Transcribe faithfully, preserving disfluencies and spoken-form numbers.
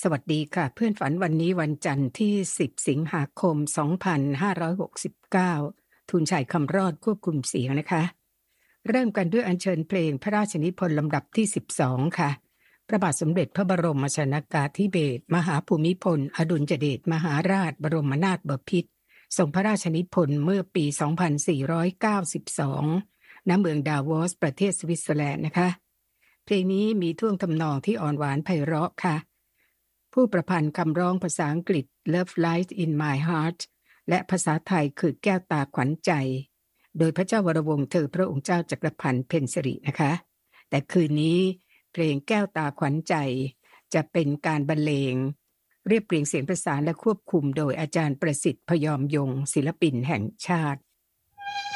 สวัสดีค่ะเพื่อนฝันวันนี้วันจันทร์ที่สิบสิงหาคมสองพันห้าร้อยหกสิบเก้าทุนชัยคำรอดควบคุมเสียงนะคะเริ่มกันด้วยอัญเชิญเพลงพระราชนิพนธ์ลำดับที่สิบสองค่ะพระบาทสมเด็จพระบรมชนกาธิเบศรมหาภูมิพลอดุลยเดชมหาราชบรมนาถบพิตรทรงพระราชนิพนธ์เมื่อปีสองพันสี่ร้อยเก้าสิบสองณเมืองดาวอสประเทศสวิตเซอร์แลนด์นะคะเพลงนี้มีท่วงทำนองที่อ่อนหวานไพเราะค่ะผู้ประพันธ์คำร้องภาษาอังกฤษ Love Light in My Heart และภาษาไทยคือแก้วตาขวัญใจโดยพระเจ้าวรวงศ์เธอพระองค์เจ้าจักรพันธ์เพ็ญสิรินะคะแต่คืนนี้เพลงแก้วตาขวัญใจจะเป็นการบรรเลงเรียบเรียงเสียงประสานและควบคุมโดยอาจารย์ประสิทธิ์พยอมยงค์ศิลปินแห่งชาติ